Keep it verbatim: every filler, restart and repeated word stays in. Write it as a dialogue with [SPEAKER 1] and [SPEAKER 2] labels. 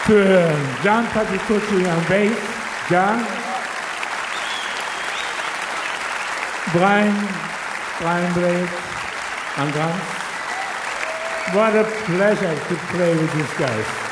[SPEAKER 1] für John Patitucci am Bass, John. Brian, Brian Blake on drums. What a pleasure to play with these guys.